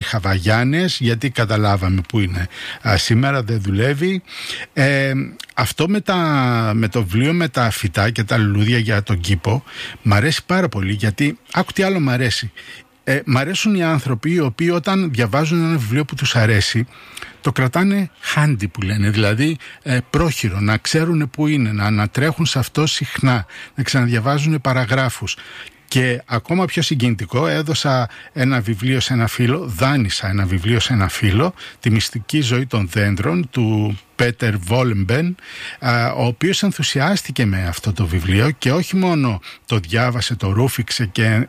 Χαβαγιάννες, γιατί καταλάβαμε που είναι σήμερα, δεν δουλεύει. Αυτό με το βιβλίο με τα φυτά και τα λουλούδια για τον κήπο μ' αρέσει πάρα πολύ, γιατί άκου τι άλλο μ' αρέσει. Μ' αρέσουν οι άνθρωποι οι οποίοι όταν διαβάζουν ένα βιβλίο που τους αρέσει το κρατάνε handy που λένε, δηλαδή πρόχειρο, να ξέρουν που είναι, να ανατρέχουν σε αυτό συχνά, να ξαναδιαβάζουν παραγράφους. Και ακόμα πιο συγκινητικό, έδωσα ένα βιβλίο σε ένα φίλο, δάνεισα ένα βιβλίο σε ένα φίλο, «Τη μυστική ζωή των δέντρων» του Πέτερ Βόλεμπεν, ο οποίος ενθουσιάστηκε με αυτό το βιβλίο και όχι μόνο το διάβασε, το ρούφηξε και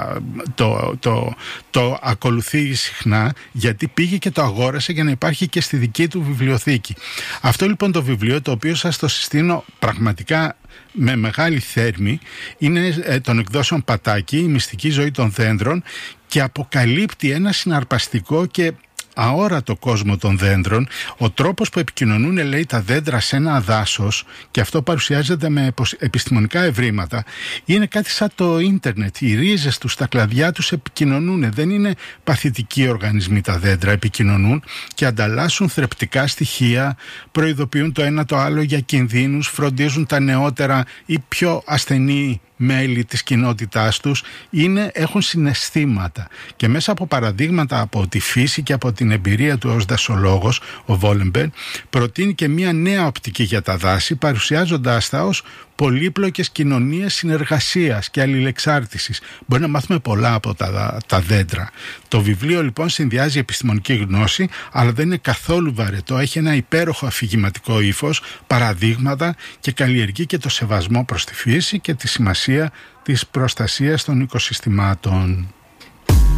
το ακολουθεί συχνά, γιατί πήγε και το αγόρασε για να υπάρχει και στη δική του βιβλιοθήκη. Αυτό λοιπόν το βιβλίο, το οποίο σας το συστήνω πραγματικά με μεγάλη θέρμη, είναι των εκδόσεων Πατάκη, «Η μυστική ζωή των δέντρων», και αποκαλύπτει ένα συναρπαστικό και αόρατο κόσμο των δέντρων. Ο τρόπος που επικοινωνούν, λέει, τα δέντρα σε ένα δάσος, και αυτό παρουσιάζεται με επιστημονικά ευρήματα, είναι κάτι σαν το ίντερνετ. Οι ρίζες τους, τα κλαδιά τους επικοινωνούν. Δεν είναι παθητικοί οργανισμοί τα δέντρα, επικοινωνούν και ανταλλάσσουν θρεπτικά στοιχεία, προειδοποιούν το ένα το άλλο για κινδύνους, φροντίζουν τα νεότερα ή πιο ασθενή μέλη της κοινότητάς τους, έχουν συναισθήματα. Και μέσα από παραδείγματα από τη φύση και από την εμπειρία του ως δασολόγος, ο Βόλεμπεν προτείνει και μια νέα οπτική για τα δάση, παρουσιάζοντάς τα ως πολύπλοκες κοινωνίες συνεργασίας και αλληλεξάρτησης. Μπορεί να μάθουμε πολλά από τα δέντρα. Το βιβλίο λοιπόν συνδυάζει επιστημονική γνώση, αλλά δεν είναι καθόλου βαρετό. Έχει ένα υπέροχο αφηγηματικό ύφος, παραδείγματα, και καλλιεργεί και το σεβασμό προς τη φύση και τη σημασία της προστασίας των οικοσυστημάτων.